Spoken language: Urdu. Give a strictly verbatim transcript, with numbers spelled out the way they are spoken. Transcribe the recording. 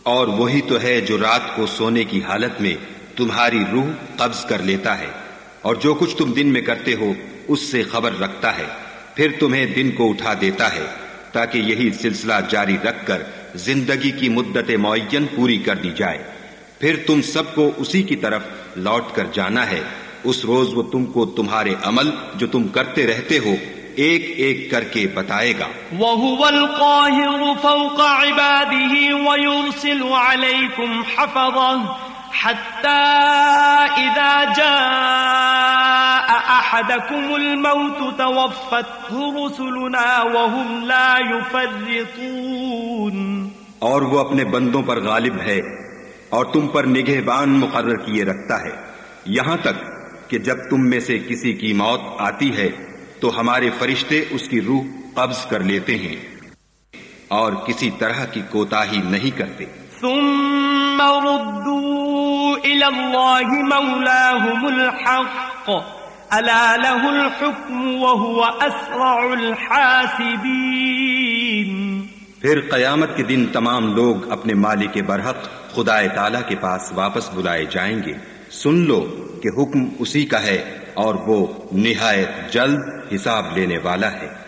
اور وہی تو ہے جو رات کو سونے کی حالت میں تمہاری روح قبض کر لیتا ہے، اور جو کچھ تم دن میں کرتے ہو اس سے خبر رکھتا ہے، پھر تمہیں دن کو اٹھا دیتا ہے تاکہ یہی سلسلہ جاری رکھ کر زندگی کی مدت معین پوری کر دی جائے۔ پھر تم سب کو اسی کی طرف لوٹ کر جانا ہے۔ اس روز وہ تم کو تمہارے عمل جو تم کرتے رہتے ہو ایک ایک کر کے بتائے گا۔ وَهُوَ الْقَاهِرُ فَوْقَ عِبَادِهِ وَيُرْسِلُ عَلَيْكُمْ حَفَظَةً حَتَّى إِذَا جَاءَ أَحَدَكُمُ الْمَوْتُ تَوَفَّتْهُ رُسُلُنَا وَهُمْ لَا يُفَرِّطُونَ۔ اور وہ اپنے بندوں پر غالب ہے اور تم پر نگہبان مقرر کیے رکھتا ہے، یہاں تک کہ جب تم میں سے کسی کی موت آتی ہے تو ہمارے فرشتے اس کی روح قبض کر لیتے ہیں اور کسی طرح کی کوتاہی نہیں کرتے۔ ثم ردوا إلى الله مولاهم الحق ألا له الحكم وهو أسرع الحاسبين۔ پھر قیامت کے دن تمام لوگ اپنے مالک برحق خدا تعالی کے پاس واپس بلائے جائیں گے۔ سن لو کہ حکم اسی کا ہے اور وہ نہایت جلد حساب لینے والا ہے۔